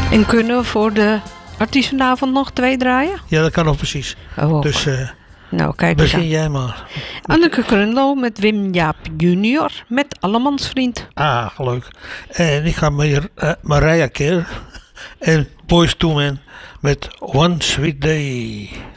En kunnen we voor de artiestenavond nog 2 draaien? Ja, dat kan nog precies. Oh, Dus nou, kijk eens aan. begin jij maar. Anneke Krunlo met Wim Jaap junior met Allemansvriend. Ah, leuk. En ik ga met Mariah Carey en Boyz II Men met One Sweet Day.